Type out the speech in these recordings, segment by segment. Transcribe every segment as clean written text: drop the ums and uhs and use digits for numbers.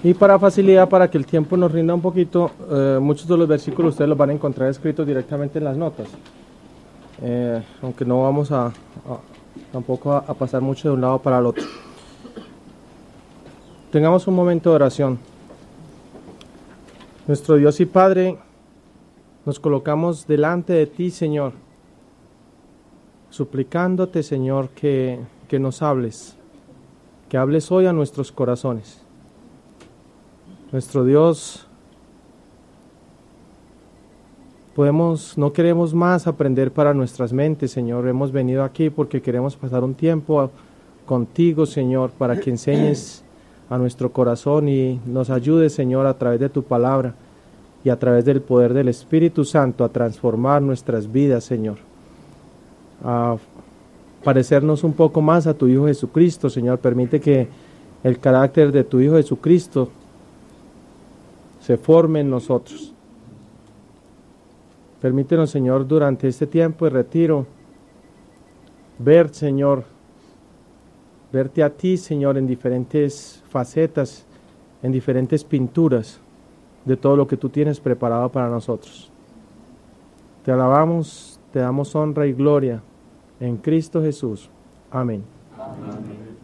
Y para facilidad, para que el tiempo nos rinda un poquito, muchos de los versículos ustedes los van a encontrar escritos directamente en las notas. Aunque no vamos tampoco a pasar mucho de un lado para el otro. Tengamos un momento de oración. Nuestro Dios y Padre, nos colocamos delante de ti, Señor, suplicándote, Señor, que nos hables, que hables hoy a nuestros corazones. Nuestro Dios, no queremos más aprender para nuestras mentes, Señor. Hemos venido aquí porque queremos pasar un tiempo contigo, Señor, para que enseñes a nuestro corazón y nos ayudes, Señor, a través de tu palabra y a través del poder del Espíritu Santo a transformar nuestras vidas, Señor. A parecernos un poco más a tu Hijo Jesucristo, Señor. Permite que el carácter de tu Hijo Jesucristo se forme en nosotros. Permítenos, Señor, durante este tiempo de retiro, ver, Señor, verte a ti, Señor, en diferentes facetas, en diferentes pinturas de todo lo que tú tienes preparado para nosotros. Te alabamos, te damos honra y gloria en Cristo Jesús. Amén. Amén.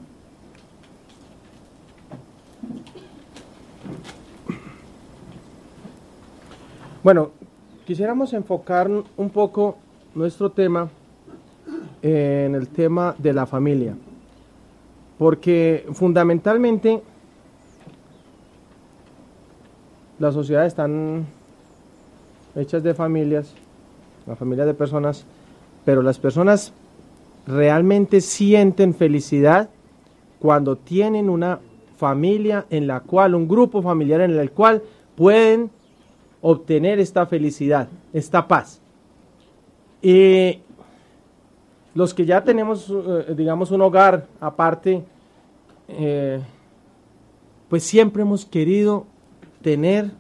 Bueno, quisiéramos enfocar un poco nuestro tema en el tema de la familia, porque fundamentalmente las sociedades están hechas de familias, la familia de personas, pero las personas realmente sienten felicidad cuando tienen una familia en la cual, un grupo familiar en el cual pueden obtener esta felicidad, esta paz. Y los que ya tenemos, digamos, un hogar aparte, pues siempre hemos querido tener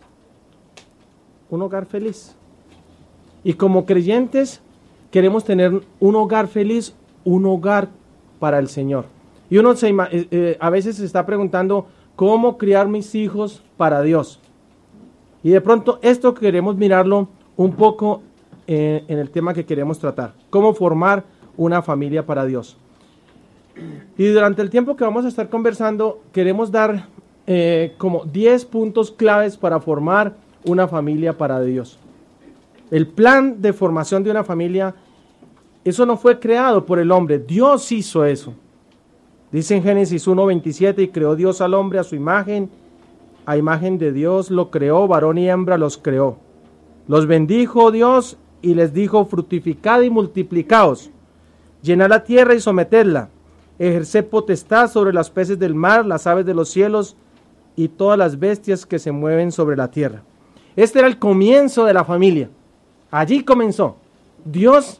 un hogar feliz. Y como creyentes queremos tener un hogar feliz, un hogar para el Señor. Y uno a veces se está preguntando, ¿cómo criar mis hijos para Dios? Y de pronto esto queremos mirarlo un poco en el tema que queremos tratar. ¿Cómo formar una familia para Dios? Y durante el tiempo que vamos a estar conversando, queremos dar como 10 puntos claves para formar una familia para Dios. El plan de formación de una familia, eso no fue creado por el hombre, Dios hizo eso. Dice en Génesis 1:27, y creó Dios al hombre a su imagen, a imagen de Dios lo creó, varón y hembra los creó. Los bendijo Dios y les dijo, fructificad y multiplicaos, llenad la tierra y sometedla, ejerced potestad sobre los peces del mar, las aves de los cielos y todas las bestias que se mueven sobre la tierra. Este era el comienzo de la familia. Allí comenzó Dios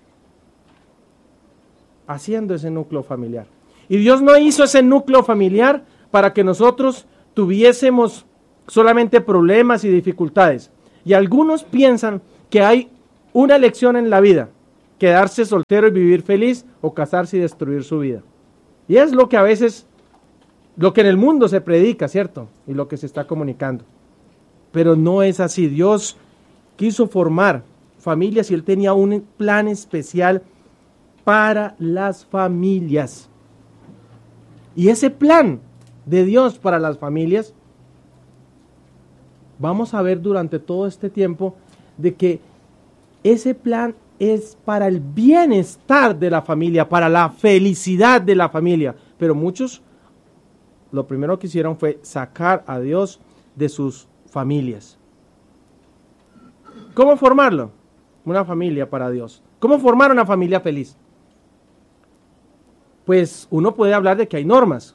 haciendo ese núcleo familiar. Y Dios no hizo ese núcleo familiar para que nosotros tuviésemos solamente problemas y dificultades. Y algunos piensan que hay una elección en la vida: quedarse soltero y vivir feliz, o casarse y destruir su vida. Y es lo que a veces, lo que en el mundo se predica, ¿cierto? Y lo que se está comunicando. Pero no es así. Dios quiso formar familias y Él tenía un plan especial para las familias. Y ese plan de Dios para las familias, vamos a ver durante todo este tiempo de que ese plan es para el bienestar de la familia, para la felicidad de la familia. Pero muchos lo primero que hicieron fue sacar a Dios de sus familias. ¿Cómo formarlo? Una familia para Dios. ¿Cómo formar una familia feliz? Pues uno puede hablar de que hay normas.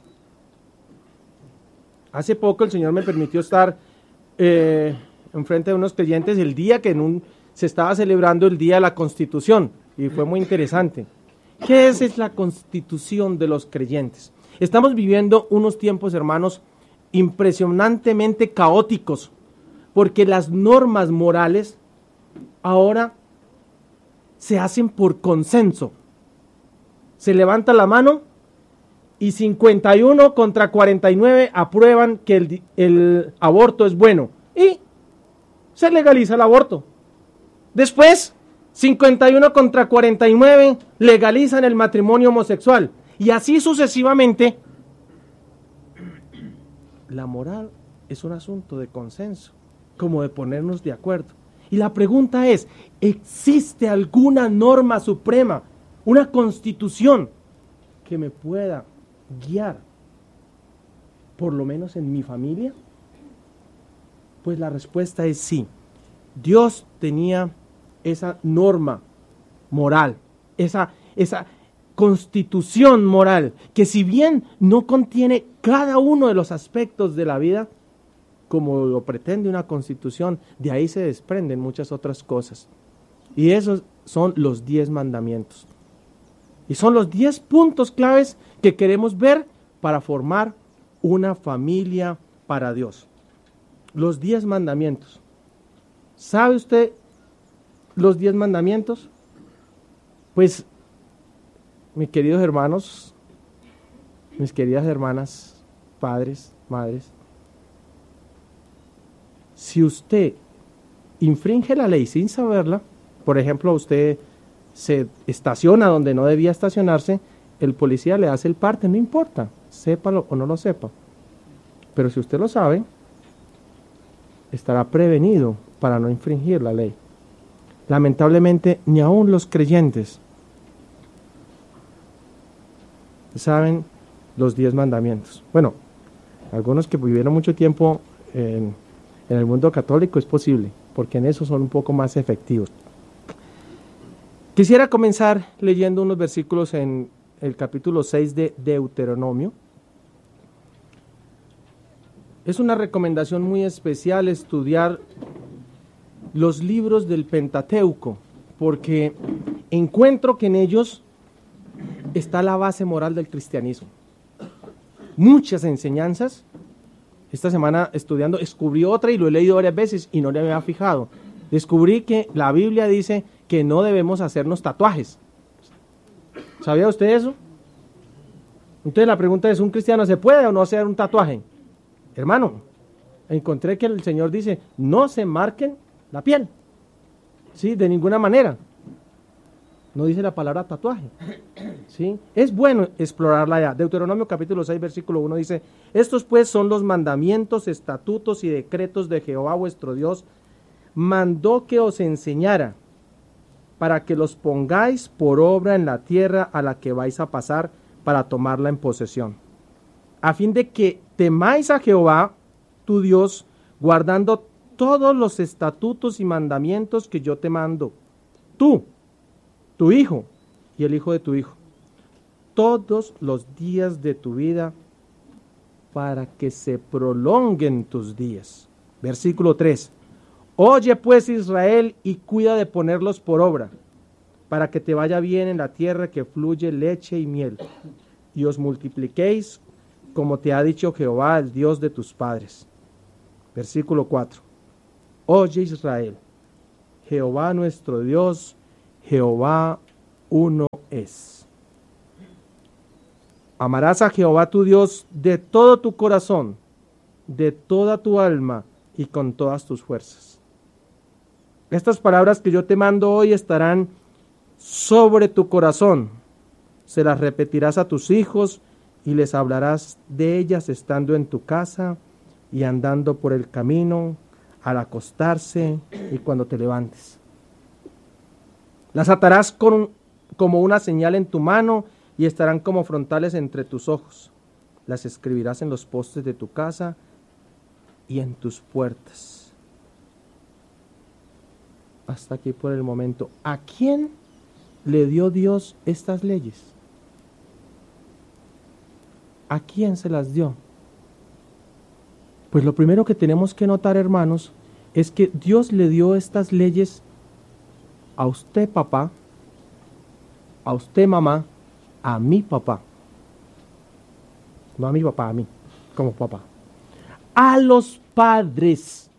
Hace poco el Señor me permitió estar enfrente de unos creyentes el día que se estaba celebrando el Día de la Constitución, y fue muy interesante. ¿Qué es la Constitución de los creyentes? Estamos viviendo unos tiempos, hermanos, impresionantemente caóticos, porque las normas morales ahora se hacen por consenso. Se levanta la mano y 51 contra 49 aprueban que el aborto es bueno y se legaliza el aborto. Después, 51 contra 49 legalizan el matrimonio homosexual y así sucesivamente. La moral es un asunto de consenso, como de ponernos de acuerdo. Y la pregunta es, ¿existe alguna norma suprema, una constitución que me pueda guiar, por lo menos en mi familia? Pues la respuesta es sí. Dios tenía esa norma moral, esa constitución moral, que si bien no contiene cada uno de los aspectos de la vida, como lo pretende una constitución, de ahí se desprenden muchas otras cosas. Y esos son los 10 mandamientos. Y son los 10 puntos claves que queremos ver para formar una familia para Dios. Los 10 mandamientos. ¿Sabe usted los 10 mandamientos? Pues, mis queridos hermanos, mis queridas hermanas, padres, madres, si usted infringe la ley sin saberla, por ejemplo, usted se estaciona donde no debía estacionarse, el policía le hace el parte, no importa, sépalo o no lo sepa. Pero si usted lo sabe, estará prevenido para no infringir la ley. Lamentablemente, ni aun los creyentes saben los 10 mandamientos. Bueno, algunos que vivieron mucho tiempo en el mundo católico es posible, porque en eso son un poco más efectivos. Quisiera comenzar leyendo unos versículos en el capítulo 6 de Deuteronomio. Es una recomendación muy especial estudiar los libros del Pentateuco, porque encuentro que en ellos está la base moral del cristianismo. Muchas enseñanzas. Esta semana estudiando descubrí otra y lo he leído varias veces y no le había fijado. Descubrí que la Biblia dice que no debemos hacernos tatuajes. ¿Sabía usted eso? Entonces la pregunta es, ¿un cristiano se puede o no hacer un tatuaje? Hermano, encontré que el Señor dice, no se marquen la piel. ¿Sí? De ninguna manera. No dice la palabra tatuaje. ¿Sí? Es bueno explorarla ya. Deuteronomio capítulo 6, versículo 1 dice, estos pues son los mandamientos, estatutos y decretos de Jehová vuestro Dios, mandó que os enseñara, para que los pongáis por obra en la tierra a la que vais a pasar para tomarla en posesión, a fin de que temáis a Jehová, tu Dios, guardando todos los estatutos y mandamientos que yo te mando, tú, tu hijo y el hijo de tu hijo, todos los días de tu vida, para que se prolonguen tus días. Versículo 3. Oye pues Israel y cuida de ponerlos por obra, para que te vaya bien en la tierra que fluye leche y miel, y os multipliquéis como te ha dicho Jehová, el Dios de tus padres. Versículo 4. Oye Israel, Jehová nuestro Dios, Jehová uno es. Amarás a Jehová tu Dios de todo tu corazón, de toda tu alma y con todas tus fuerzas. Estas palabras que yo te mando hoy estarán sobre tu corazón. Se las repetirás a tus hijos y les hablarás de ellas estando en tu casa y andando por el camino, al acostarse y cuando te levantes. Las atarás como una señal en tu mano y estarán como frontales entre tus ojos. Las escribirás en los postes de tu casa y en tus puertas. Hasta aquí por el momento. ¿A quién le dio Dios estas leyes? ¿A quién se las dio? Pues lo primero que tenemos que notar, hermanos, es que Dios le dio estas leyes a usted, papá, a usted, mamá, a mi papá. No a mi papá, a mí, como papá. A los padres.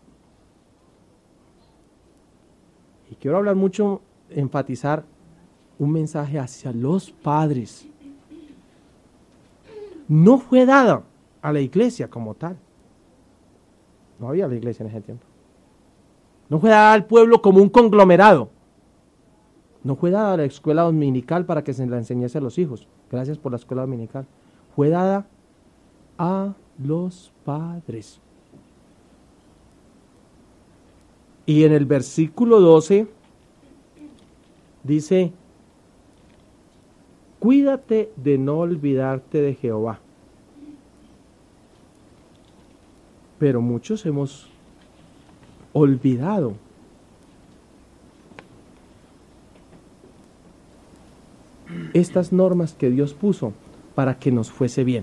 Y quiero hablar mucho, enfatizar un mensaje hacia los padres. no fue dada a la iglesia como tal. No había la iglesia en ese tiempo. No fue dada al pueblo como un conglomerado. No fue dada a la escuela dominical para que se la enseñase a los hijos. Gracias por la escuela dominical. Fue dada a los padres. Y en el versículo 12 dice: cuídate de no olvidarte de Jehová. Pero muchos hemos olvidado. Estas normas que Dios puso para que nos fuese bien.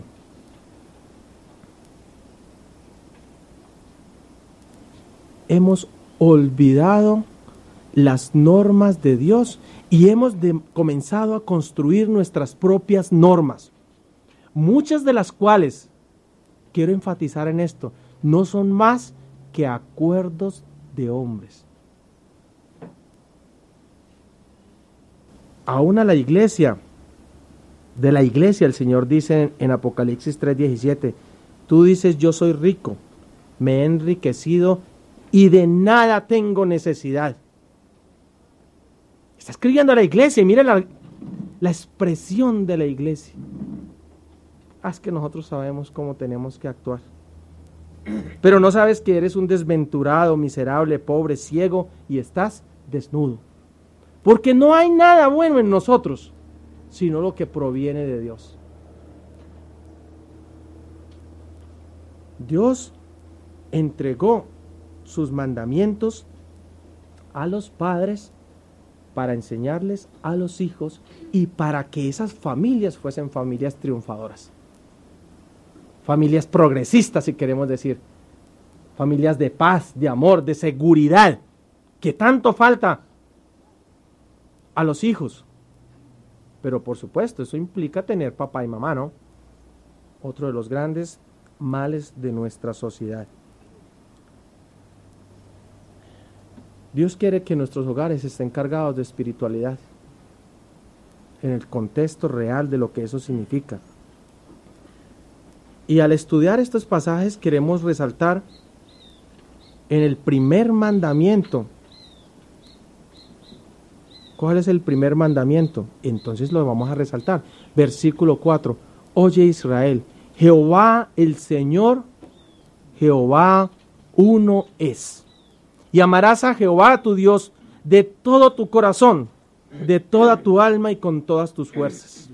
Hemos olvidado las normas de Dios y hemos comenzado a construir nuestras propias normas, muchas de las cuales, quiero enfatizar en esto, no son más que acuerdos de hombres. Aún a la iglesia, de la iglesia el Señor dice en Apocalipsis 3:17, tú dices yo soy rico, me he enriquecido y de nada tengo necesidad. Está escribiendo a la iglesia y mire la expresión de la iglesia. Es que nosotros sabemos cómo tenemos que actuar. Pero no sabes que eres un desventurado, miserable, pobre, ciego y estás desnudo. Porque no hay nada bueno en nosotros, sino lo que proviene de Dios. Dios entregó sus mandamientos a los padres para enseñarles a los hijos y para que esas familias fuesen familias triunfadoras. Familias progresistas, si queremos decir. Familias de paz, de amor, de seguridad, que tanto falta a los hijos. Pero por supuesto, eso implica tener papá y mamá, ¿no? Otro de los grandes males de nuestra sociedad. Dios quiere que nuestros hogares estén cargados de espiritualidad, en el contexto real de lo que eso significa. Y al estudiar estos pasajes queremos resaltar en el primer mandamiento. ¿Cuál es el primer mandamiento? Entonces lo vamos a resaltar. Versículo 4. Oye Israel, Jehová el Señor, Jehová uno es. Y amarás a Jehová tu Dios de todo tu corazón, de toda tu alma y con todas tus fuerzas.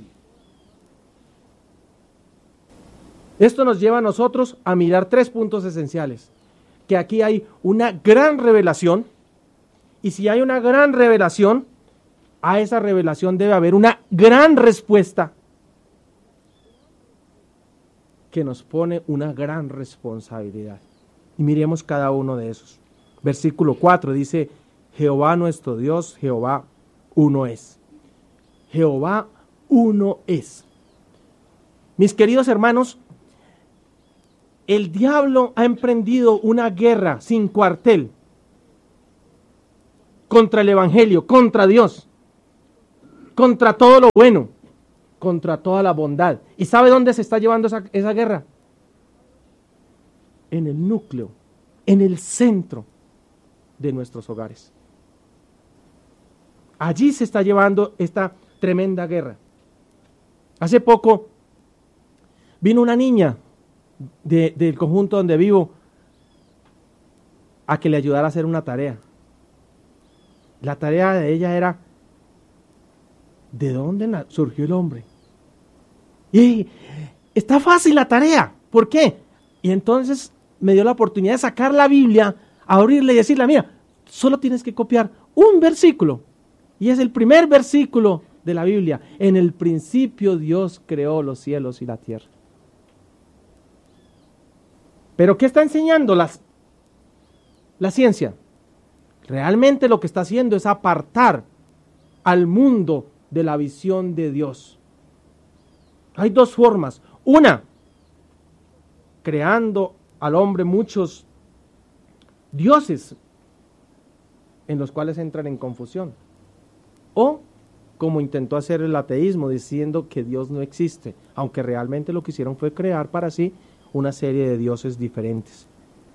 Esto nos lleva a nosotros a mirar 3 puntos esenciales. Que aquí hay una gran revelación, y si hay una gran revelación, a esa revelación debe haber una gran respuesta que nos pone una gran responsabilidad. Y miremos cada uno de esos. Versículo 4 dice, Jehová nuestro Dios, Jehová uno es. Jehová uno es. Mis queridos hermanos, el diablo ha emprendido una guerra sin cuartel contra el evangelio, contra Dios, contra todo lo bueno, contra toda la bondad. ¿Y sabe dónde se está llevando esa guerra? En el núcleo, en el centro de nuestros hogares. Allí se está llevando esta tremenda guerra. Hace poco vino una niña del conjunto donde vivo a que le ayudara a hacer una tarea. La tarea de ella era ¿de dónde surgió el hombre? Y está fácil la tarea. ¿Por qué? Y entonces me dio la oportunidad de sacar la Biblia, abrirla y decirle, mira, solo tienes que copiar un versículo. Y es el primer versículo de la Biblia. En el principio Dios creó los cielos y la tierra. ¿Pero qué está enseñando la ciencia? Realmente lo que está haciendo es apartar al mundo de la visión de Dios. Hay 2 formas. Una, creando al hombre muchos dioses en los cuales entran en confusión. O como intentó hacer el ateísmo, diciendo que Dios no existe, aunque realmente lo que hicieron fue crear para sí una serie de dioses diferentes.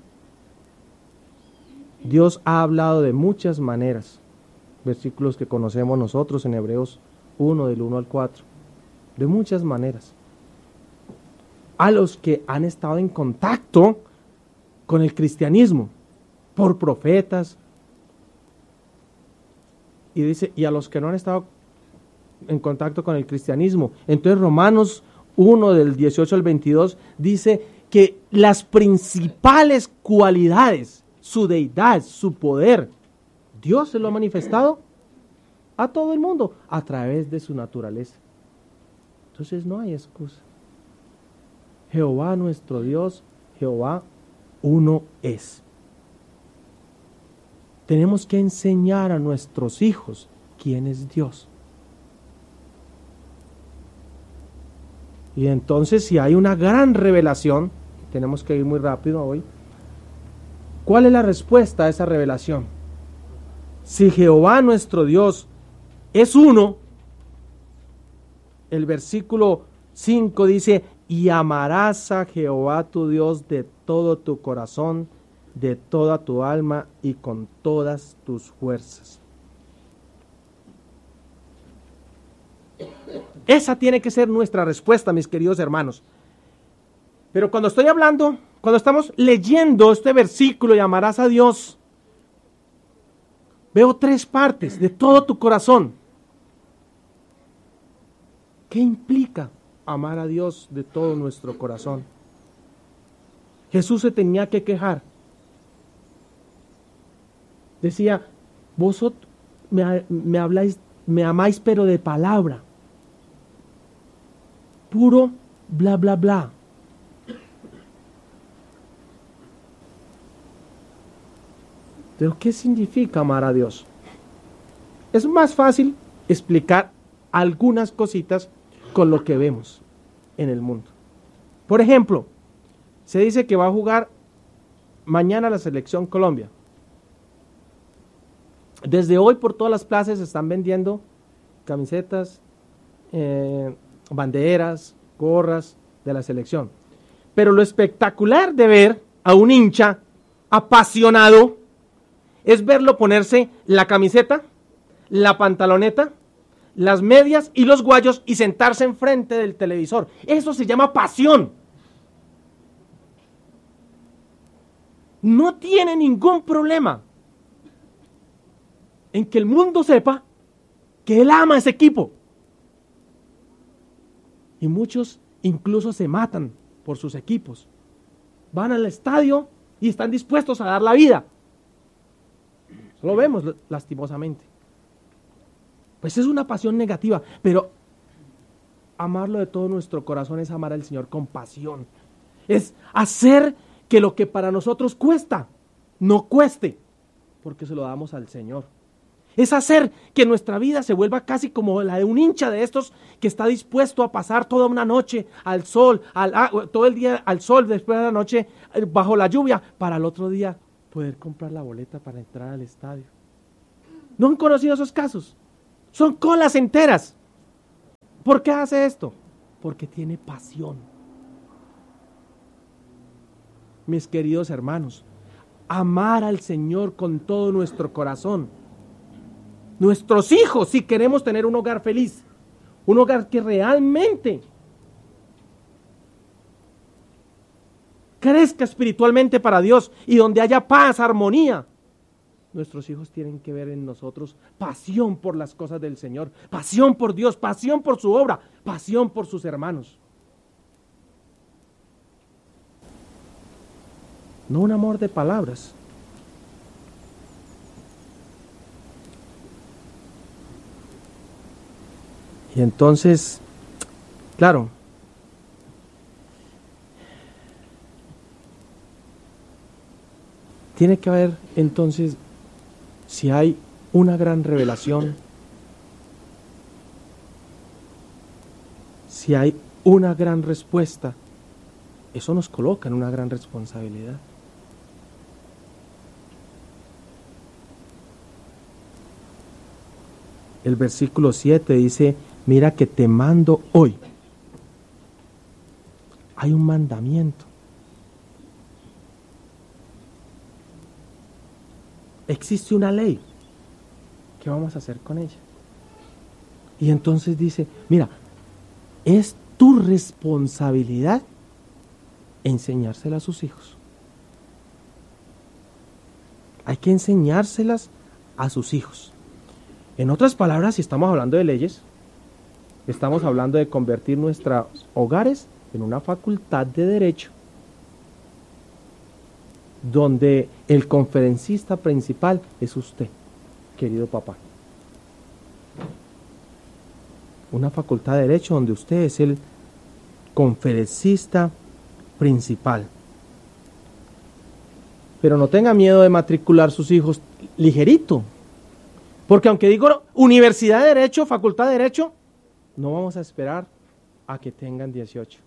Dios ha hablado de muchas maneras, versículos que conocemos nosotros en Hebreos 1, del 1 al 4, de muchas maneras. A los que han estado en contacto con el cristianismo, por profetas, y dice, y a los que no han estado en contacto con el cristianismo. Entonces Romanos 1, del 18 al 22, dice que las principales cualidades, su deidad, su poder, Dios se lo ha manifestado a todo el mundo a través de su naturaleza. Entonces no hay excusa. Jehová nuestro Dios, Jehová uno es. Tenemos que enseñar a nuestros hijos quién es Dios. Y entonces, si hay una gran revelación, tenemos que ir muy rápido hoy, ¿cuál es la respuesta a esa revelación? Si Jehová nuestro Dios es uno, el versículo 5 dice, y amarás a Jehová tu Dios de todo tu corazón, de toda tu alma y con todas tus fuerzas. Esa tiene que ser nuestra respuesta, mis queridos hermanos. Pero cuando estoy hablando, cuando estamos leyendo este versículo y amarás a Dios, veo tres partes: de todo tu corazón. ¿Qué implica amar a Dios de todo nuestro corazón? Jesús se tenía que quejar. Decía, vosotros me habláis, me amáis, pero de palabra. Puro bla, bla, bla. Pero ¿qué significa amar a Dios? Es más fácil explicar algunas cositas con lo que vemos en el mundo. Por ejemplo, se dice que va a jugar mañana la selección Colombia. Desde hoy por todas las plazas se están vendiendo camisetas, banderas, gorras de la selección. Pero lo espectacular de ver a un hincha apasionado es verlo ponerse la camiseta, la pantaloneta, las medias y los guayos y sentarse enfrente del televisor. Eso se llama pasión. No tiene ningún problema en que el mundo sepa que él ama a ese equipo. Y muchos incluso se matan por sus equipos. Van al estadio y están dispuestos a dar la vida. Lo vemos lastimosamente. Pues es una pasión negativa, pero amarlo de todo nuestro corazón es amar al Señor con pasión. Es hacer que lo que para nosotros cuesta, no cueste, porque se lo damos al Señor. Es hacer que nuestra vida se vuelva casi como la de un hincha de estos que está dispuesto a pasar toda una noche al sol, todo el día al sol, después de la noche bajo la lluvia, para el otro día poder comprar la boleta para entrar al estadio. ¿No han conocido esos casos? Son colas enteras. ¿Por qué hace esto? Porque tiene pasión. Mis queridos hermanos, amar al Señor con todo nuestro corazón. Nuestros hijos, si queremos tener un hogar feliz, un hogar que realmente crezca espiritualmente para Dios y donde haya paz, armonía, nuestros hijos tienen que ver en nosotros pasión por las cosas del Señor, pasión por Dios, pasión por su obra, pasión por sus hermanos. No un amor de palabras. Y entonces, claro, tiene que haber entonces, si hay una gran revelación, si hay una gran respuesta, eso nos coloca en una gran responsabilidad. el versículo 7 dice, mira que te mando hoy. Hay un mandamiento. Existe una ley. ¿Qué vamos a hacer con ella? Y entonces dice, mira, es tu responsabilidad enseñársela a sus hijos. Hay que enseñárselas a sus hijos. En otras palabras, si estamos hablando de leyes, estamos hablando de convertir nuestros hogares en una facultad de derecho, donde el conferencista principal es usted, querido papá. Una facultad de derecho donde usted es el conferencista principal. Pero no tenga miedo de matricular sus hijos ligerito, porque aunque digo universidad de derecho, facultad de derecho, no vamos a esperar a que tengan 18.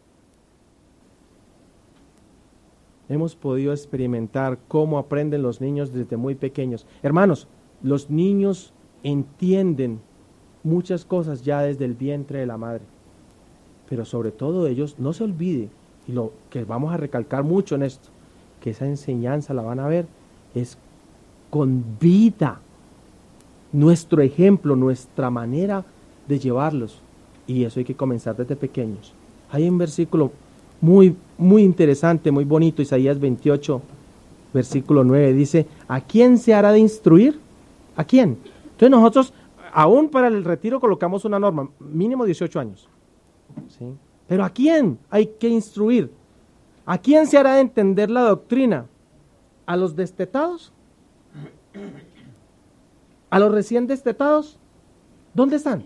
Hemos podido experimentar cómo aprenden los niños desde muy pequeños. Hermanos, los niños entienden muchas cosas ya desde el vientre de la madre. Pero sobre todo ellos, no se olvide, y lo que vamos a recalcar mucho en esto, que esa enseñanza la van a ver, es con vida. Nuestro ejemplo, nuestra manera de llevarlos. Y eso hay que comenzar desde pequeños. Hay un versículo muy interesante, muy bonito, Isaías 28, versículo 9, dice, ¿a quién se hará de instruir? ¿A quién? Entonces nosotros, aún para el retiro colocamos una norma, mínimo 18 años. ¿Sí? Pero ¿a quién hay que instruir? ¿A quién se hará de entender la doctrina? ¿A los destetados? ¿A los recién destetados? ¿Dónde están?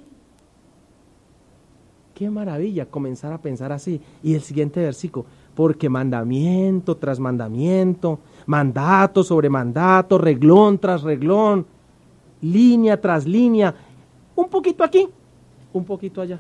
Qué maravilla comenzar a pensar así. Y el siguiente versículo, porque mandamiento tras mandamiento, mandato sobre mandato, reglón tras reglón, línea tras línea, un poquito aquí, un poquito allá.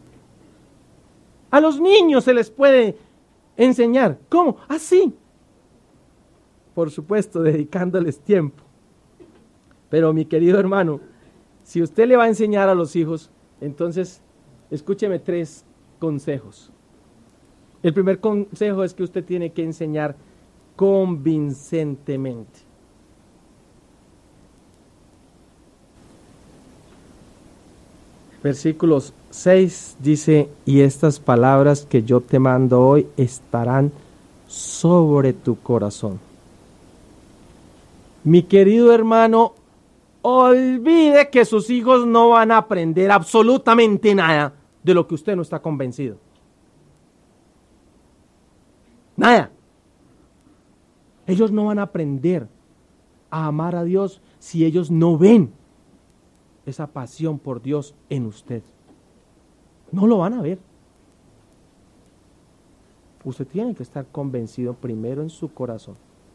A los niños se les puede enseñar. ¿Cómo? Así. Por supuesto, dedicándoles tiempo. Pero mi querido hermano, si usted le va a enseñar a los hijos, entonces escúcheme 3 consejos. El primer consejo es que usted tiene que enseñar convincentemente. Versículos 6 dice, y estas palabras que yo te mando hoy estarán sobre tu corazón. Mi querido hermano, olvide que sus hijos no van a aprender absolutamente nada de lo que usted no está convencido. Nada. Ellos no van a aprender a amar a Dios si ellos no ven esa pasión por Dios en usted. No lo van a ver. Usted tiene que estar convencido primero en su corazón.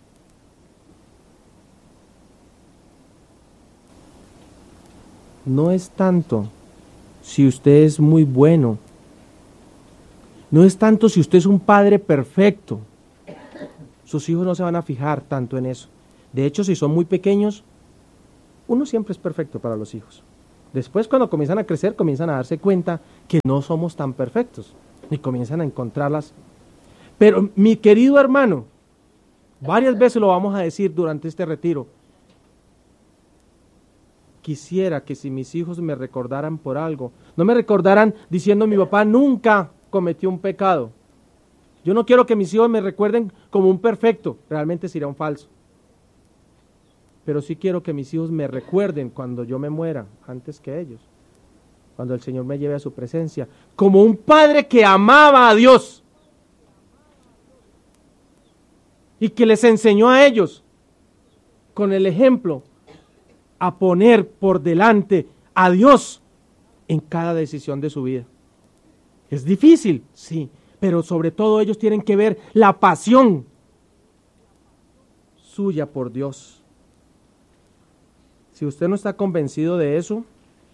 No es tanto si usted es muy bueno. No es tanto si usted es un padre perfecto. Sus hijos no se van a fijar tanto en eso. De hecho, si son muy pequeños, uno siempre es perfecto para los hijos. Después, cuando comienzan a crecer, comienzan a darse cuenta que no somos tan perfectos y comienzan a encontrarlas. Pero, mi querido hermano, varias veces lo vamos a decir durante este retiro, quisiera que si mis hijos me recordaran por algo, no me recordaran diciendo mi papá nunca cometió un pecado. Yo no quiero que mis hijos me recuerden como un perfecto, realmente sería un falso. Pero sí quiero que mis hijos me recuerden cuando yo me muera, antes que ellos, cuando el Señor me lleve a su presencia, como un padre que amaba a Dios y que les enseñó a ellos, con el ejemplo, a poner por delante a Dios en cada decisión de su vida. Es difícil, sí, pero sobre todo ellos tienen que ver la pasión suya por Dios. Si usted no está convencido de eso,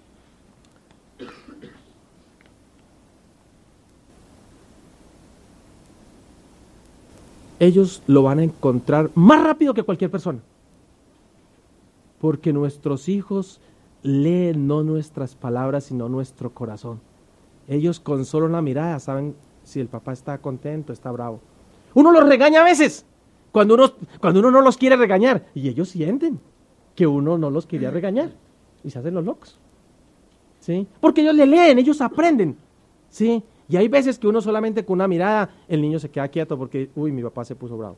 ellos lo van a encontrar más rápido que cualquier persona. Porque nuestros hijos leen no nuestras palabras, sino nuestro corazón. Ellos con solo una mirada saben si el papá está contento, está bravo. Uno los regaña a veces, cuando uno no los quiere regañar, y ellos sienten que uno no los quería regañar, y se hacen los locos. ¿Sí? Porque ellos le leen, ellos aprenden. ¿Sí? Y hay veces que uno solamente con una mirada, el niño se queda quieto porque, uy, mi papá se puso bravo.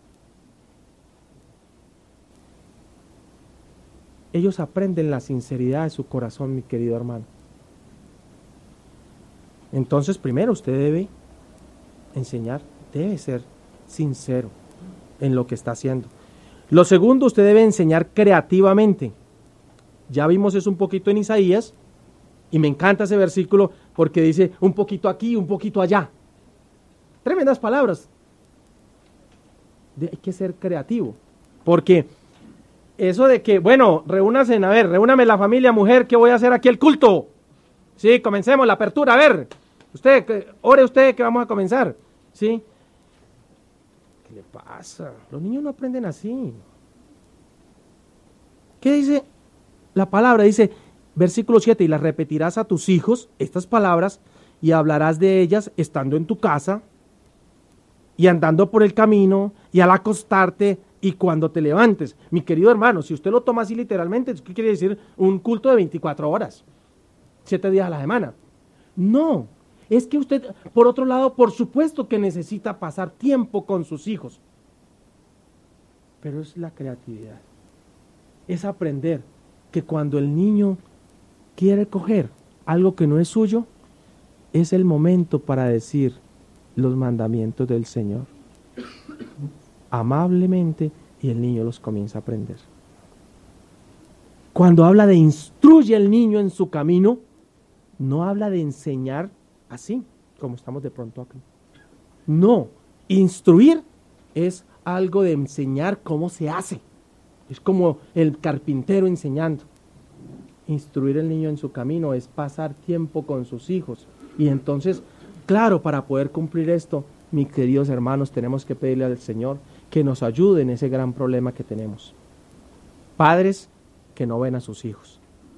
Ellos aprenden la sinceridad de su corazón, mi querido hermano. Entonces, primero usted debe enseñar, debe ser sincero en lo que está haciendo. Lo segundo, usted debe enseñar creativamente. Ya vimos eso un poquito en Isaías, y me encanta ese versículo porque dice un poquito aquí, un poquito allá. Tremendas palabras. Hay que ser creativo, porque eso de que, bueno, reúname la familia, mujer, ¿qué voy a hacer aquí el culto? Sí, comencemos la apertura, a ver, ore usted que vamos a comenzar, ¿sí? ¿Qué le pasa? Los niños no aprenden así. ¿Qué dice la palabra? Dice, versículo 7, y las repetirás a tus hijos, estas palabras, y hablarás de ellas estando en tu casa, y andando por el camino, y al acostarte, y cuando te levantes. Mi querido hermano, si usted lo toma así literalmente, ¿qué quiere decir? Un culto de 24 horas, 7 días a la semana. No, es que usted, por otro lado, por supuesto que necesita pasar tiempo con sus hijos. Pero es la creatividad. Es aprender que cuando el niño quiere coger algo que no es suyo, es el momento para decir los mandamientos del Señor. Amablemente, y el niño los comienza a aprender. Cuando habla de instruye al niño en su camino, no habla de enseñar así, como estamos de pronto acá. No, instruir es algo de enseñar cómo se hace. Es como el carpintero enseñando. Instruir al niño en su camino es pasar tiempo con sus hijos. Y entonces, claro, para poder cumplir esto, mis queridos hermanos, tenemos que pedirle al Señor que nos ayude en ese gran problema que tenemos. Padres que no ven a sus hijos.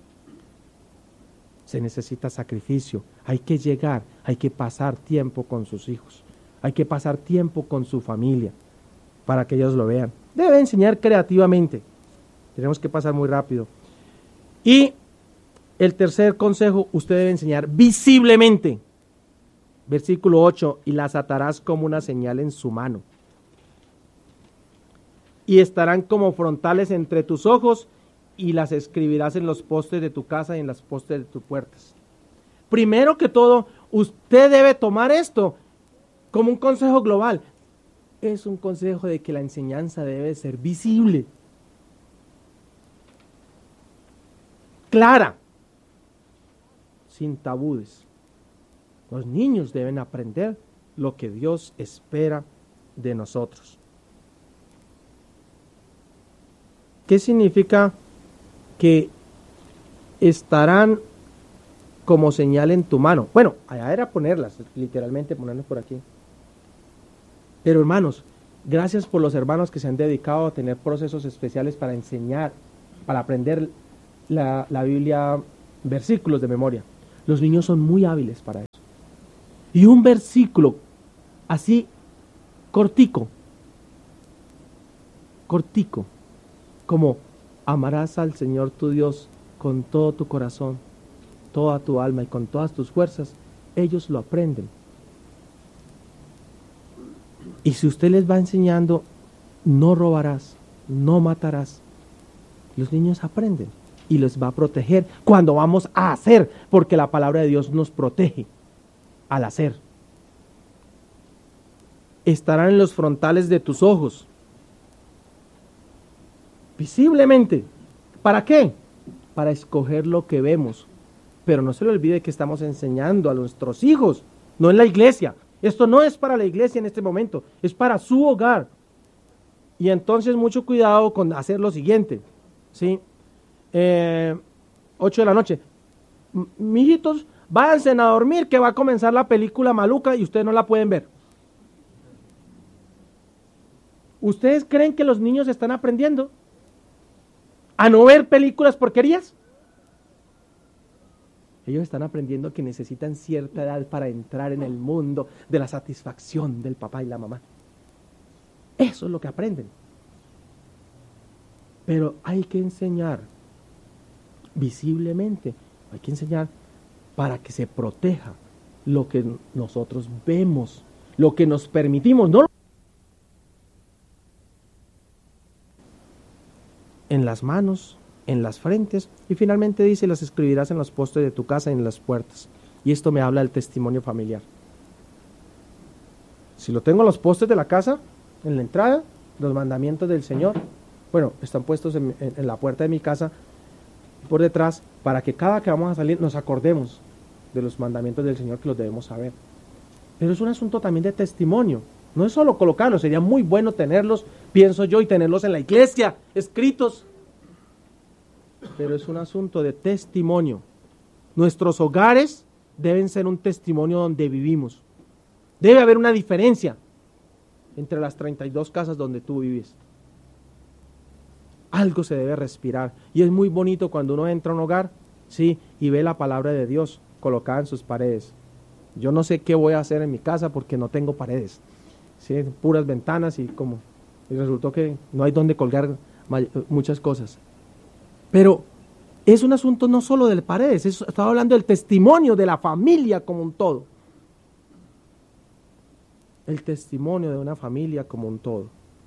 Se necesita sacrificio. Hay que llegar, hay que pasar tiempo con sus hijos. Hay que pasar tiempo con su familia para que ellos lo vean. Debe enseñar creativamente. Tenemos que pasar muy rápido. Y el tercer consejo, usted debe enseñar visiblemente. Versículo 8, y las atarás como una señal en su mano. Y estarán como frontales entre tus ojos, y las escribirás en los postes de tu casa y en las postes de tus puertas. Primero que todo, usted debe tomar esto como un consejo global. Es un consejo de que la enseñanza debe ser visible, clara, sin tabúes. Los niños deben aprender lo que Dios espera de nosotros. ¿Qué significa que estarán como señal en tu mano? Bueno, allá era ponerlas, literalmente ponerlas por aquí. Pero hermanos, gracias por los hermanos que se han dedicado a tener procesos especiales para enseñar, para aprender la Biblia, versículos de memoria. Los niños son muy hábiles para eso. Y un versículo así cortico, como amarás al Señor tu Dios con todo tu corazón, toda tu alma y con todas tus fuerzas, ellos lo aprenden. Y si usted les va enseñando, no robarás, no matarás, los niños aprenden y les va a proteger cuando vamos a hacer, porque la palabra de Dios nos protege al hacer. Estarán en los frontales de tus ojos, visiblemente. ¿Para qué? Para escoger lo que vemos. Pero no se le olvide que estamos enseñando a nuestros hijos, no en la iglesia. Esto no es para la iglesia en este momento, es para su hogar. Y entonces mucho cuidado con hacer lo siguiente, ¿sí? 8 de la noche. Mijitos, váyanse a dormir que va a comenzar la película maluca y ustedes no la pueden ver. ¿Ustedes creen que los niños están aprendiendo a no ver películas porquerías? Ellos están aprendiendo que necesitan cierta edad para entrar en el mundo de la satisfacción del papá y la mamá. Eso es lo que aprenden. Pero hay que enseñar visiblemente, hay que enseñar para que se proteja lo que nosotros vemos, lo que nos permitimos, no en las manos, en las frentes, y finalmente dice, las escribirás en los postes de tu casa y en las puertas. Y esto me habla del testimonio familiar. Si lo tengo en los postes de la casa, en la entrada, los mandamientos del Señor, bueno, están puestos en la puerta de mi casa, por detrás, para que cada que vamos a salir nos acordemos de los mandamientos del Señor, que los debemos saber. Pero es un asunto también de testimonio. No es solo colocarlos, sería muy bueno tenerlos, pienso yo, y tenerlos en la iglesia, escritos. Pero es un asunto de testimonio. Nuestros hogares deben ser un testimonio donde vivimos. Debe haber una diferencia entre las 32 casas donde tú vives. Algo se debe respirar. Y es muy bonito cuando uno entra a un hogar, sí, y ve la palabra de Dios colocada en sus paredes. Yo no sé qué voy a hacer en mi casa porque no tengo paredes, sí, puras ventanas y resultó que no hay donde colgar muchas cosas. Pero es un asunto no solo de paredes, estaba hablando del testimonio de la familia como un todo. El testimonio de una familia como un todo.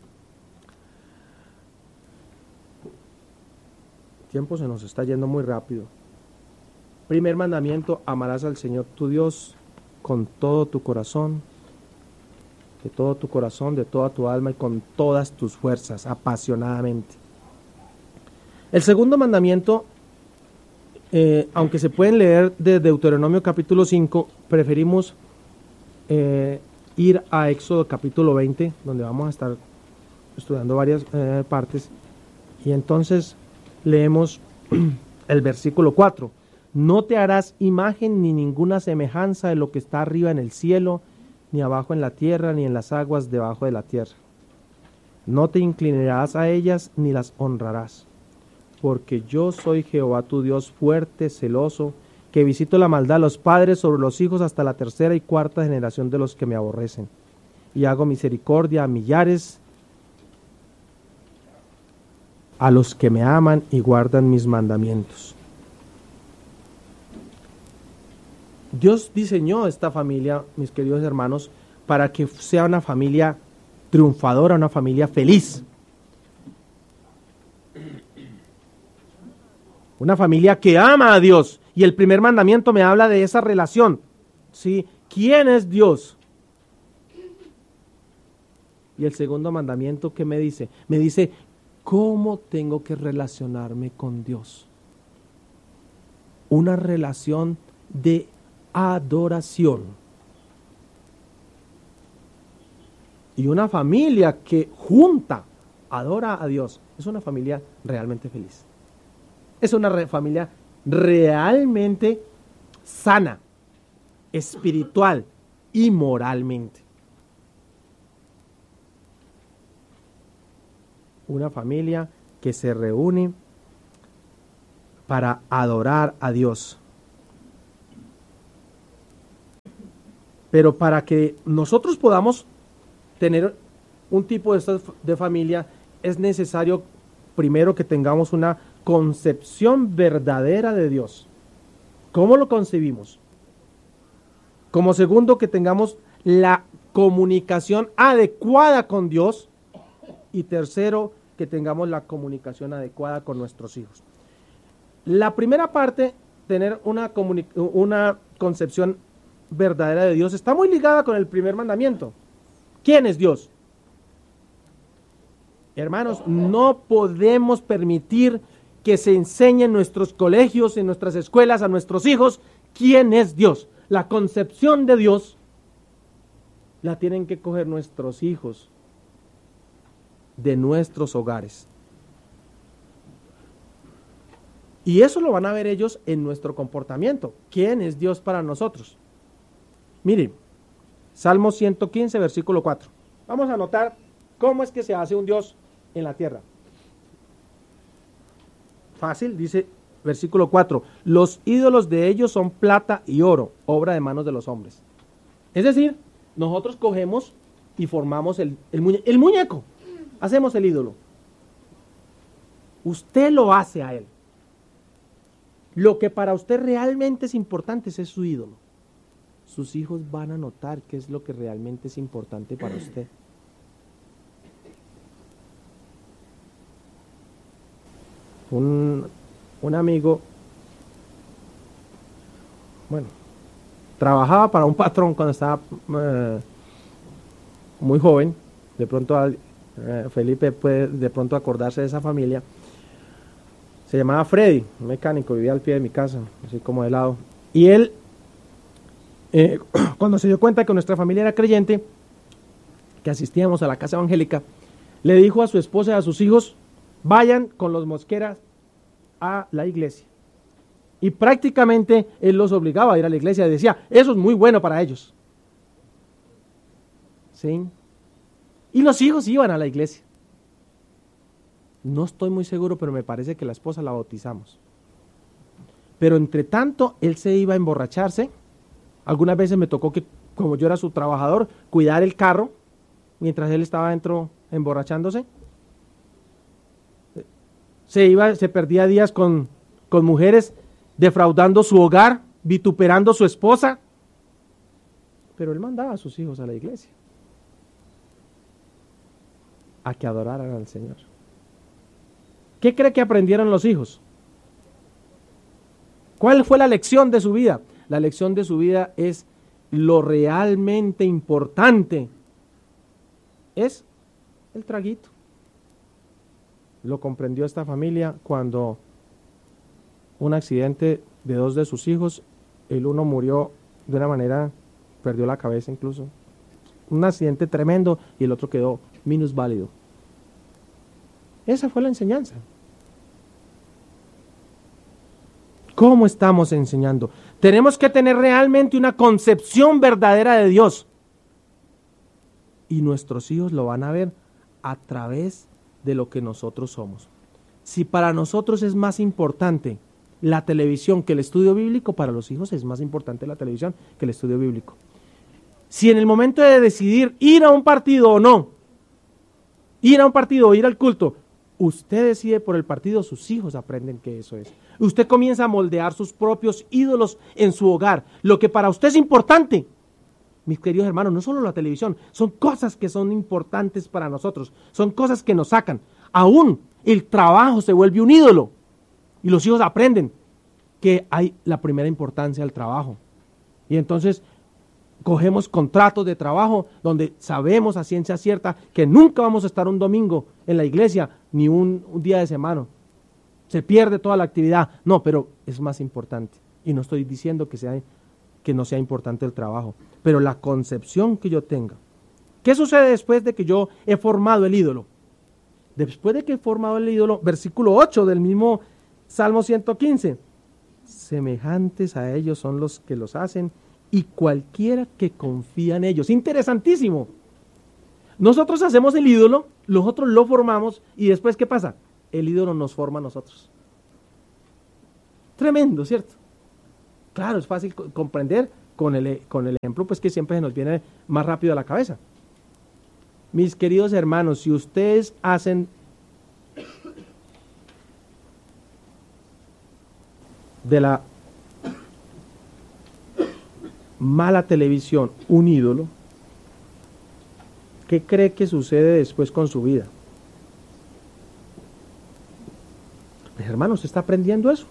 El tiempo se nos está yendo muy rápido. Primer mandamiento, amarás al Señor tu Dios con todo tu corazón, de todo tu corazón, de toda tu alma y con todas tus fuerzas, apasionadamente. El segundo mandamiento, aunque se pueden leer de Deuteronomio capítulo 5, preferimos ir a Éxodo capítulo 20, donde vamos a estar estudiando varias partes, y entonces leemos el versículo 4. No te harás imagen ni ninguna semejanza de lo que está arriba en el cielo, ni abajo en la tierra, ni en las aguas debajo de la tierra. No te inclinarás a ellas, ni las honrarás. Porque yo soy Jehová tu Dios fuerte, celoso, que visito la maldad a los padres sobre los hijos hasta la tercera y cuarta generación de los que me aborrecen. Y hago misericordia a millares, a los que me aman y guardan mis mandamientos. Dios diseñó esta familia, mis queridos hermanos, para que sea una familia triunfadora, una familia feliz. Una familia que ama a Dios. Y el primer mandamiento me habla de esa relación. ¿Sí? ¿Quién es Dios? Y el segundo mandamiento, ¿qué me dice? Me dice, ¿cómo tengo que relacionarme con Dios? Una relación de adoración. Y una familia que junta adora a Dios es una familia realmente feliz. Es una familia realmente sana, espiritual y moralmente. Una familia que se reúne para adorar a Dios. Pero para que nosotros podamos tener un tipo de familia, es necesario primero que tengamos una concepción verdadera de Dios. ¿Cómo lo concebimos? Como segundo, que tengamos la comunicación adecuada con Dios. Y tercero, que tengamos la comunicación adecuada con nuestros hijos. La primera parte, tener una concepción verdadera de Dios, está muy ligada con el primer mandamiento. ¿Quién es Dios? Hermanos, no podemos permitir que se enseñe en nuestros colegios, en nuestras escuelas, a nuestros hijos, quién es Dios. La concepción de Dios la tienen que coger nuestros hijos de nuestros hogares. Y eso lo van a ver ellos en nuestro comportamiento. ¿Quién es Dios para nosotros? Miren, Salmo 115, versículo 4. Vamos a notar cómo es que se hace un Dios en la tierra. Fácil, dice, versículo 4, los ídolos de ellos son plata y oro, obra de manos de los hombres. Es decir, nosotros cogemos y formamos el muñeco, hacemos el ídolo. Usted lo hace a él. Lo que para usted realmente es importante es su ídolo. Sus hijos van a notar qué es lo que realmente es importante para usted. Un amigo, bueno, trabajaba para un patrón cuando estaba muy joven. De pronto Felipe puede de pronto acordarse de esa familia. Se llamaba Freddy, un mecánico, vivía al pie de mi casa, así como de lado. Y él, cuando se dio cuenta que nuestra familia era creyente, que asistíamos a la casa evangélica, le dijo a su esposa y a sus hijos: vayan con los Mosqueras a la iglesia. Y prácticamente él los obligaba a ir a la iglesia. Decía, eso es muy bueno para ellos. ¿Sí? Y los hijos iban a la iglesia. No estoy muy seguro, pero me parece que la esposa la bautizamos. Pero entre tanto, él se iba a emborracharse. Algunas veces me tocó que, como yo era su trabajador, cuidar el carro, mientras él estaba dentro emborrachándose. Se perdía días con mujeres, defraudando su hogar, vituperando a su esposa. Pero él mandaba a sus hijos a la iglesia, a que adoraran al Señor. ¿Qué cree que aprendieron los hijos? ¿Cuál fue la lección de su vida? La lección de su vida es lo realmente importante. Es el traguito. Lo comprendió esta familia cuando un accidente de 2 de sus hijos, el uno murió de una manera, perdió la cabeza incluso. Un accidente tremendo y el otro quedó minusválido. Esa fue la enseñanza. ¿Cómo estamos enseñando? Tenemos que tener realmente una concepción verdadera de Dios. Y nuestros hijos lo van a ver a través de lo que nosotros somos. Si para nosotros es más importante la televisión que el estudio bíblico, para los hijos es más importante la televisión que el estudio bíblico. Si en el momento de decidir ir a un partido o no, ir a un partido o ir al culto, usted decide por el partido, sus hijos aprenden que eso es. Usted comienza a moldear sus propios ídolos en su hogar. Lo que para usted es importante, mis queridos hermanos, no solo la televisión, son cosas que son importantes para nosotros, son cosas que nos sacan. Aún el trabajo se vuelve un ídolo y los hijos aprenden que hay la primera importancia del trabajo. Y entonces cogemos contratos de trabajo donde sabemos a ciencia cierta que nunca vamos a estar un domingo en la iglesia ni un día de semana. Se pierde toda la actividad. No, pero es más importante. Y no estoy diciendo que no sea importante el trabajo, pero la concepción que yo tenga. ¿Qué sucede después de que yo he formado el ídolo? Después de que he formado el ídolo, versículo 8 del mismo Salmo 115. Semejantes a ellos son los que los hacen y cualquiera que confía en ellos. Interesantísimo. Nosotros hacemos el ídolo, nosotros lo formamos y después ¿qué pasa? El ídolo nos forma a nosotros. Tremendo, ¿cierto? Claro, es fácil comprender con el ejemplo, pues que siempre se nos viene más rápido a la cabeza. Mis queridos hermanos, si ustedes hacen de la mala televisión un ídolo, ¿qué cree que sucede después con su vida? Pues, hermano, usted está aprendiendo eso.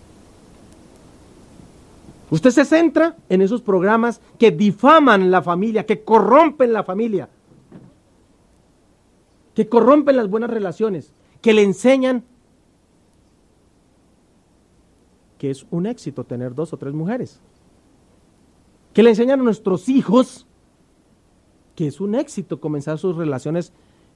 Usted se centra en esos programas que difaman la familia, que corrompen la familia, que corrompen las buenas relaciones, que le enseñan que es un éxito tener 2 o 3 mujeres, que le enseñan a nuestros hijos que es un éxito comenzar sus relaciones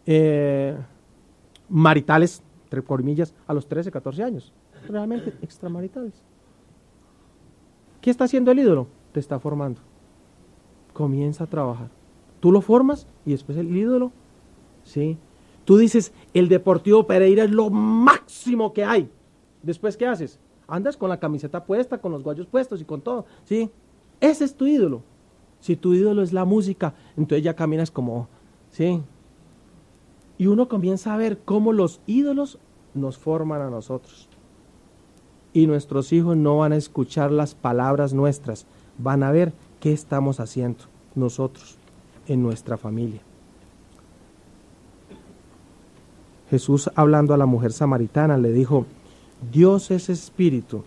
maritales, entre comillas, a los 13, 14 años, realmente extramaritales. ¿Qué está haciendo el ídolo? Te está formando. Comienza a trabajar. Tú lo formas y después el ídolo, ¿sí? Tú dices, el Deportivo Pereira es lo máximo que hay. Después, ¿qué haces? Andas con la camiseta puesta, con los guayos puestos y con todo, ¿sí? Ese es tu ídolo. Si tu ídolo es la música, entonces ya caminas como, ¿sí? Y uno comienza a ver cómo los ídolos nos forman a nosotros. Y nuestros hijos no van a escuchar las palabras nuestras, van a ver qué estamos haciendo nosotros en nuestra familia. Jesús, hablando a la mujer samaritana, le dijo: Dios es espíritu.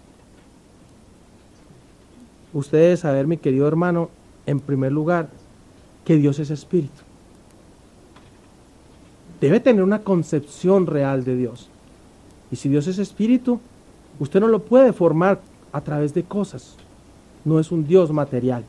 Usted debe saber, mi querido hermano, en primer lugar, que Dios es espíritu. Debe tener una concepción real de Dios. Y si Dios es espíritu, usted no lo puede formar a través de cosas. No es un Dios material.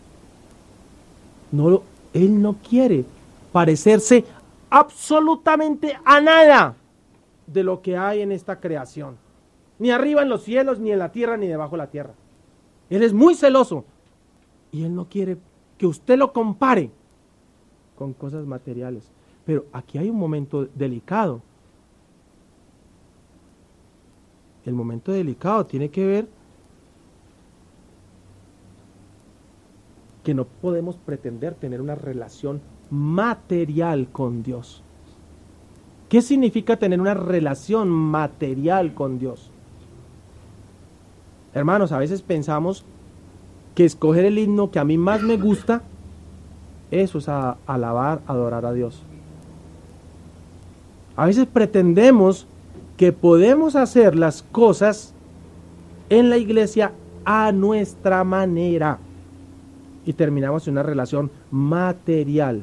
No, Él no quiere parecerse absolutamente a nada de lo que hay en esta creación. Ni arriba en los cielos, ni en la tierra, ni debajo de la tierra. Él es muy celoso. Y Él no quiere que usted lo compare con cosas materiales. Pero aquí hay un momento delicado. El momento delicado tiene que ver que no podemos pretender tener una relación material con Dios. ¿Qué significa tener una relación material con Dios? Hermanos, a veces pensamos que escoger el himno que a mí más me gusta, eso es alabar, adorar a Dios. A veces pretendemos que podemos hacer las cosas en la iglesia a nuestra manera y terminamos en una relación material.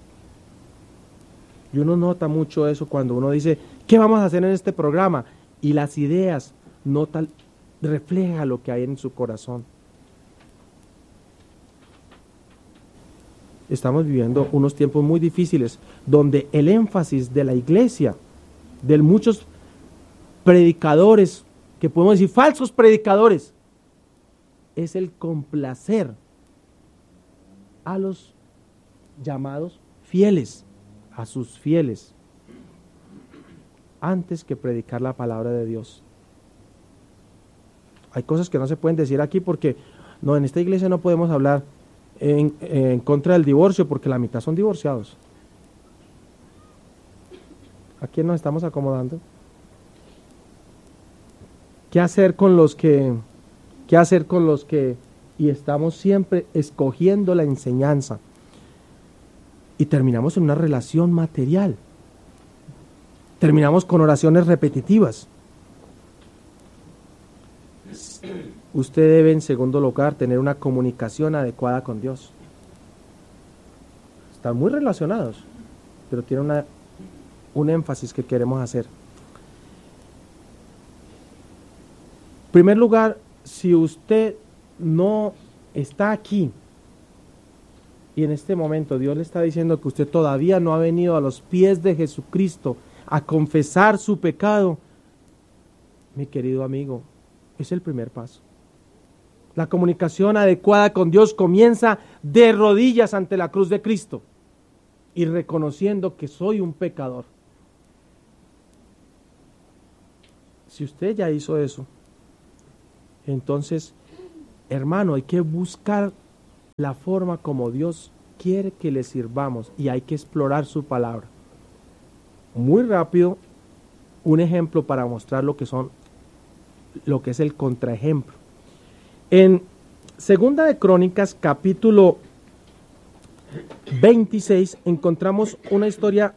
Y uno nota mucho eso cuando uno dice: ¿qué vamos a hacer en este programa? Y las ideas refleja lo que hay en su corazón. Estamos viviendo unos tiempos muy difíciles donde el énfasis de la iglesia, de muchos predicadores, que podemos decir falsos predicadores, es el complacer a los llamados fieles, a sus fieles, antes que predicar la palabra de Dios. Hay cosas que no se pueden decir aquí porque no, en esta iglesia no podemos hablar en contra del divorcio porque la mitad son divorciados. ¿A quién nos estamos acomodando? ¿Qué hacer con los que y estamos siempre escogiendo la enseñanza y terminamos en una relación material? Terminamos con oraciones repetitivas. Usted debe, en segundo lugar, tener una comunicación adecuada con Dios. Están muy relacionados, pero tiene un énfasis que queremos hacer. En primer lugar, si usted no está aquí y en este momento Dios le está diciendo que usted todavía no ha venido a los pies de Jesucristo a confesar su pecado, mi querido amigo, es el primer paso. La comunicación adecuada con Dios comienza de rodillas ante la cruz de Cristo y reconociendo que soy un pecador. Si usted ya hizo eso, entonces, hermano, hay que buscar la forma como Dios quiere que le sirvamos y hay que explorar su palabra. Muy rápido, un ejemplo para mostrar lo que es el contraejemplo. En Segunda de Crónicas, capítulo 26, encontramos una historia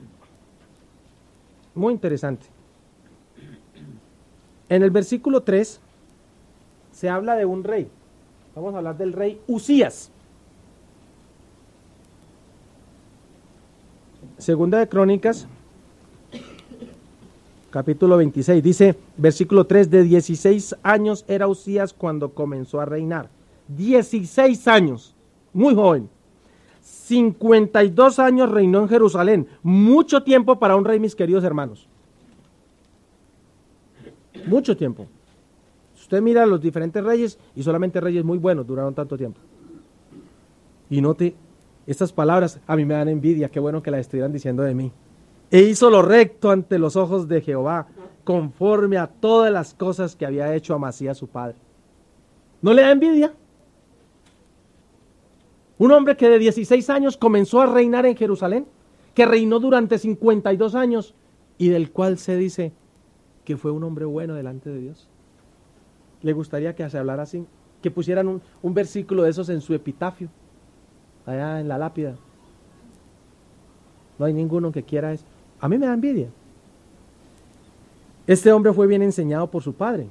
muy interesante. En el versículo 3 se habla de un rey. Vamos a hablar del rey Uzías. Segunda de Crónicas, capítulo 26, dice, versículo 3, de 16 años era Uzías cuando comenzó a reinar. 16 años, muy joven. 52 años reinó en Jerusalén. Mucho tiempo para un rey, mis queridos hermanos. Mucho tiempo. Usted mira a los diferentes reyes y solamente reyes muy buenos duraron tanto tiempo. Y note, estas palabras a mí me dan envidia, qué bueno que las estuvieran diciendo de mí. E hizo lo recto ante los ojos de Jehová, conforme a todas las cosas que había hecho Amasías su padre. ¿No le da envidia? Un hombre que de 16 años comenzó a reinar en Jerusalén, que reinó durante 52 años y del cual se dice que fue un hombre bueno delante de Dios. ¿Le gustaría que se hablara así? Que pusieran un versículo de esos en su epitafio, allá en la lápida. No hay ninguno que quiera eso. A mí me da envidia. Este hombre fue bien enseñado por su padre.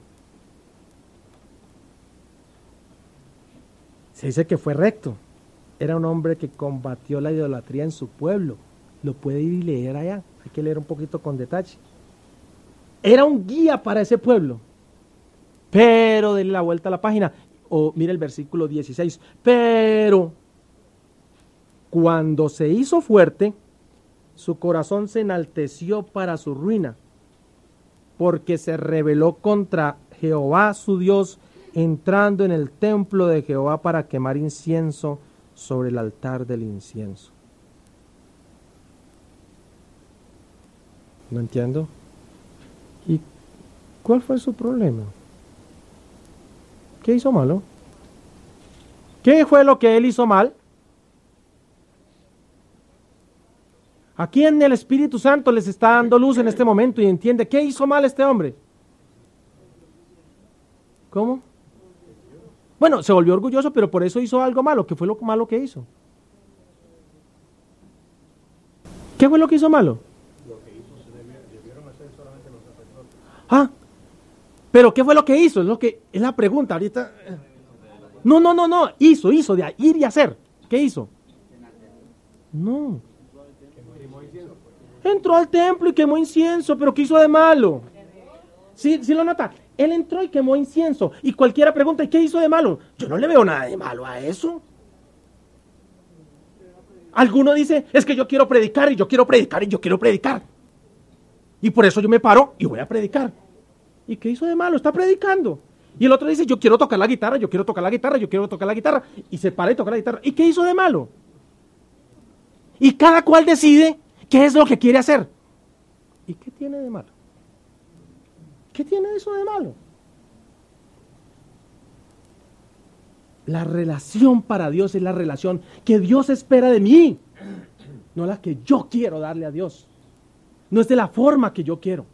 Se dice que fue recto. Era un hombre que combatió la idolatría en su pueblo. Lo puede ir y leer allá. Hay que leer un poquito con detalle. Era un guía para ese pueblo. Pero denle la vuelta a la página. O mire el versículo 16. Pero cuando se hizo fuerte, su corazón se enalteció para su ruina, porque se rebeló contra Jehová su Dios, entrando en el templo de Jehová para quemar incienso sobre el altar del incienso. No entiendo. ¿Y cuál fue su problema? ¿Qué hizo malo? ¿Qué fue lo que él hizo mal? Aquí en el Espíritu Santo les está dando luz en este momento y entiende qué hizo mal este hombre. ¿Cómo? Bueno, se volvió orgulloso, pero por eso hizo algo malo. ¿Qué fue lo malo que hizo? ¿Qué fue lo que hizo malo? Lo que hizo debieron hacer solamente los sacerdotes. Ah, pero ¿qué fue lo que hizo? Es la pregunta ahorita. No, hizo de ir y hacer. ¿Qué hizo? No. Entró al templo y quemó incienso, pero ¿qué hizo de malo? ¿Sí lo nota? Él entró y quemó incienso. Y cualquiera pregunta, ¿y qué hizo de malo? Yo no le veo nada de malo a eso. Alguno dice, es que yo quiero predicar y yo quiero predicar y yo quiero predicar. Y por eso yo me paro y voy a predicar. ¿Y qué hizo de malo? Está predicando. Y el otro dice, yo quiero tocar la guitarra, yo quiero tocar la guitarra, yo quiero tocar la guitarra. Y se para y toca la guitarra. ¿Y qué hizo de malo? Y cada cual decide qué es lo que quiere hacer. ¿Y qué tiene de malo? ¿Qué tiene eso de malo? La relación para Dios es la relación que Dios espera de mí, no la que yo quiero darle a Dios. No es de la forma que yo quiero.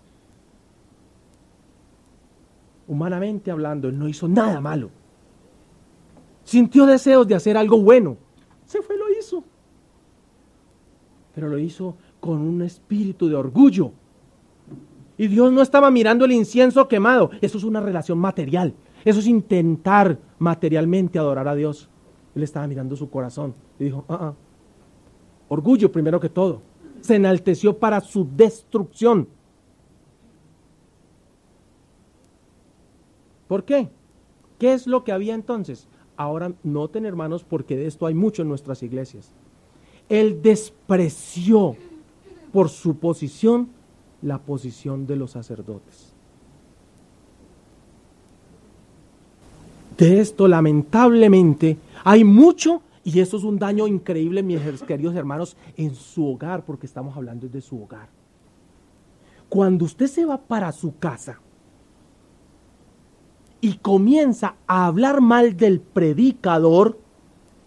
Humanamente hablando, él no hizo nada malo. Sintió deseos de hacer algo bueno. Se fue y lo hizo. Pero lo hizo con un espíritu de orgullo. Y Dios no estaba mirando el incienso quemado. Eso es una relación material. Eso es intentar materialmente adorar a Dios. Él estaba mirando su corazón y dijo, orgullo primero que todo. Se enalteció para su destrucción. ¿Por qué? ¿Qué es lo que había entonces? Ahora noten, hermanos, porque de esto hay mucho en nuestras iglesias. Él despreció por su posición la posición de los sacerdotes. De esto, lamentablemente, hay mucho, y esto es un daño increíble, mis queridos hermanos, en su hogar, porque estamos hablando de su hogar. Cuando usted se va para su casa y comienza a hablar mal del predicador,